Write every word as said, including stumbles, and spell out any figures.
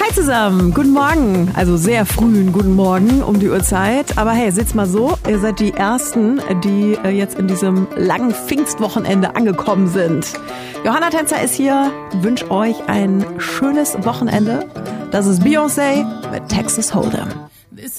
Hi zusammen, guten Morgen, also sehr frühen guten Morgen um die Uhrzeit. Aber hey, seht's mal so, ihr seid die Ersten, die jetzt in diesem langen Pfingstwochenende angekommen sind. Johanna Tänzer ist hier, wünsche euch ein schönes Wochenende. Das ist Beyoncé mit Texas Hold'em.